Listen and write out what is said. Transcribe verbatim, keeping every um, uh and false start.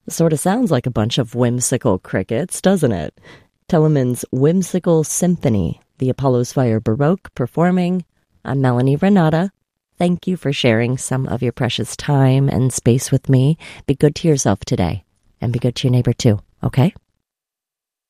Sort of sounds like a bunch of whimsical crickets, doesn't it? Telemann's Whimsical Symphony, the Apollo's Fire Baroque performing. I'm Melanie Renata. Thank you for sharing some of your precious time and space with me. Be good to yourself today, and be good to your neighbor too, okay?